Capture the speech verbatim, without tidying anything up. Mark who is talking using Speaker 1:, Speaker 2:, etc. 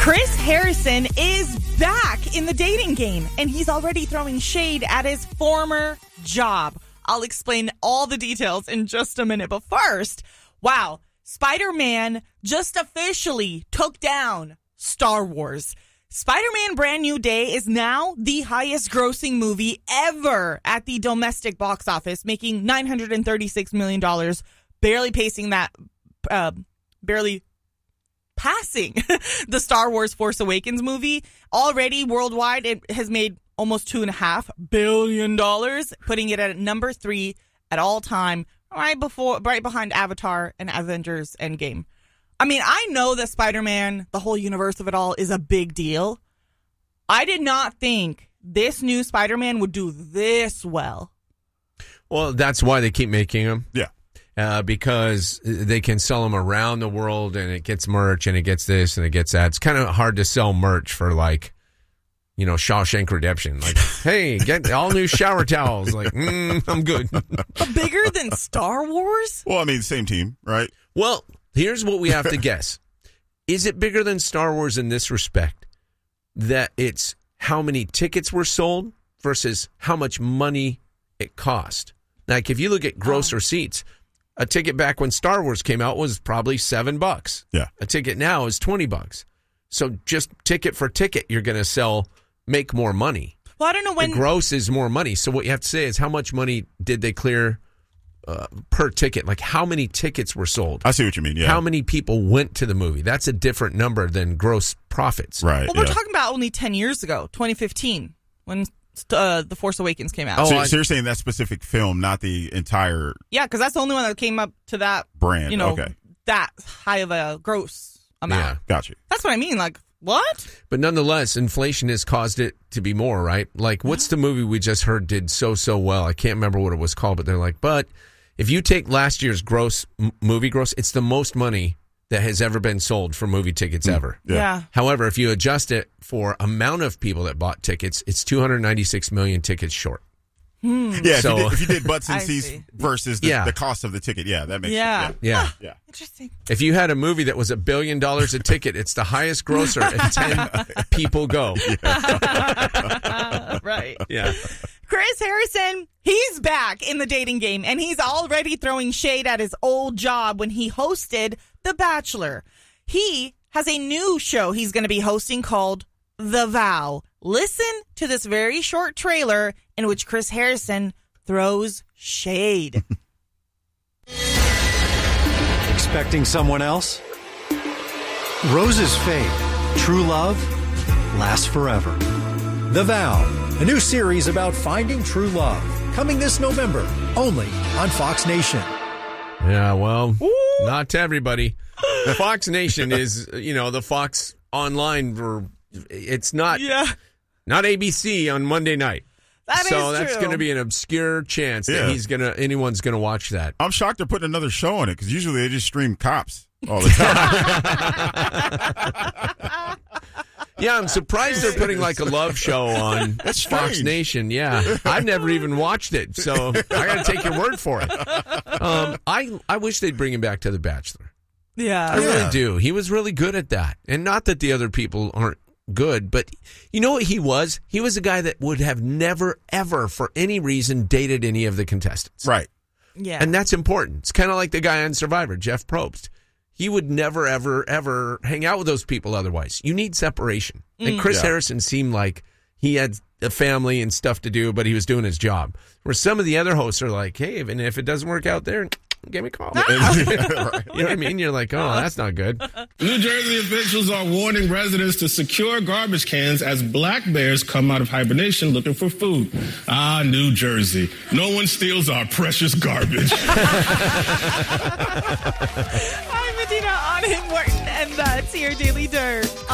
Speaker 1: Chris Harrison is back in the dating game, and he's already throwing shade at his former job. I'll explain all the details in just a minute. But first, wow, Spider-Man just officially took down Star Wars. Spider-Man Brand New Day is now the highest grossing movie ever at the domestic box office, making nine hundred thirty-six million dollars, barely pacing that, uh, barely passing the Star Wars Force Awakens movie. Already worldwide, it has made almost two and a half billion dollars, putting it at number three at all time, right before, right behind Avatar and Avengers Endgame. I mean, I know that Spider-Man, the whole universe of it all, is a big deal. I did not think this new Spider-Man would do this well.
Speaker 2: Well, that's why they keep making them.
Speaker 3: Yeah.
Speaker 2: Uh, because they can sell them around the world, and it gets merch, and it gets this, and it gets that. It's kind of hard to sell merch for, like, you know, Shawshank Redemption. Like, hey, get all new shower towels. Like, mm, I'm good.
Speaker 1: But bigger than Star Wars?
Speaker 3: Well, I mean, same team, right?
Speaker 2: Well, here's what we have to guess. Is it bigger than Star Wars in this respect? That it's how many tickets were sold versus how much money it cost. Like, if you look at gross
Speaker 1: oh.
Speaker 2: receipts, a ticket back when Star Wars came out was probably seven bucks.
Speaker 3: Yeah.
Speaker 2: A ticket now is twenty bucks. So just ticket for ticket, you're going to sell, make more money.
Speaker 1: Well, I don't know when.
Speaker 2: The gross is more money. So what you have to say is how much money did they clear uh, per ticket? Like how many tickets were sold?
Speaker 3: I see what you mean, yeah.
Speaker 2: How many people went to the movie? That's a different number than gross profits.
Speaker 3: Right.
Speaker 1: Well,
Speaker 3: yeah.
Speaker 1: we're talking about only ten years ago, twenty fifteen, when uh, The Force Awakens came out.
Speaker 2: Oh,
Speaker 3: so,
Speaker 2: I,
Speaker 3: so you're saying that specific film, not the entire
Speaker 1: Yeah, because that's the only one that came up to that
Speaker 3: brand.
Speaker 1: You know,
Speaker 3: okay.
Speaker 1: that high of a gross amount.
Speaker 2: Yeah.
Speaker 3: Gotcha.
Speaker 1: That's what I mean. Like, what?
Speaker 2: But nonetheless, inflation has caused it to be more, right? Like, what's the movie we just heard did so, so well? I can't remember what it was called, but they're like, but if you take last year's gross, m- movie gross, it's the most money that has ever been sold for movie tickets
Speaker 3: Mm.
Speaker 2: ever.
Speaker 3: Yeah.
Speaker 1: Yeah.
Speaker 2: However, if you adjust it for amount of people that bought tickets, it's two hundred ninety-six million tickets short.
Speaker 1: Hmm.
Speaker 3: Yeah,
Speaker 2: So-
Speaker 3: if, you did, if you did butts and
Speaker 1: I
Speaker 3: seats
Speaker 1: see.
Speaker 3: versus the,
Speaker 2: Yeah.
Speaker 3: the cost of the ticket, yeah, that makes
Speaker 1: Yeah.
Speaker 3: sense.
Speaker 2: Yeah.
Speaker 3: Yeah.
Speaker 1: Interesting.
Speaker 2: If you had a movie that was a billion dollars a ticket, it's the highest grosser if ten people go.
Speaker 1: Right.
Speaker 2: Yeah.
Speaker 1: Chris Harrison, he's back in the dating game, and he's already throwing shade at his old job when he hosted The Bachelor. He has a new show he's going to be hosting called The Vow. Listen to this very short trailer in which Chris Harrison throws shade.
Speaker 4: Expecting someone else? Roses fade. True love lasts forever. The Vow, a new series about finding true love. Coming this November, only on Fox Nation.
Speaker 2: Yeah, well, not to everybody. Fox Nation is, you know, the Fox Online. Or it's not,
Speaker 1: Yeah.
Speaker 2: not A B C on Monday night.
Speaker 1: That
Speaker 2: so
Speaker 1: is
Speaker 2: that's
Speaker 1: true.
Speaker 2: going to be an obscure chance
Speaker 3: Yeah.
Speaker 2: that he's gonna anyone's going to watch that.
Speaker 3: I'm shocked they're putting another show on it because usually they just stream Cops all the time.
Speaker 2: Yeah, I'm surprised they're putting like a love show on
Speaker 3: That's
Speaker 2: Fox
Speaker 3: strange.
Speaker 2: Nation. Yeah, I've never even watched it, so I got to take your word for it. Um, I I wish they'd bring him back to The Bachelor.
Speaker 1: Yeah.
Speaker 2: I really
Speaker 3: Yeah.
Speaker 2: do. He was really good at that, and not that the other people aren't good, but you know what he was? He was a guy that would have never, ever, for any reason, dated any of the contestants.
Speaker 3: Right.
Speaker 1: Yeah.
Speaker 2: And that's important. It's kind of like the guy on Survivor, Jeff Probst. He would never, ever, ever hang out with those people otherwise. You need separation. And Chris
Speaker 3: Yeah.
Speaker 2: Harrison seemed like he had a family and stuff to do, but he was doing his job. Where some of the other hosts are like, hey, and if it doesn't work out there, give me a call. You know what I mean? You're like, oh, that's not good.
Speaker 5: New Jersey officials are warning residents to secure garbage cans as black bears come out of hibernation looking for food. Ah, New Jersey. No one steals our precious garbage.
Speaker 1: I'm Medina on him, Morton, and that's your Daily Dirt.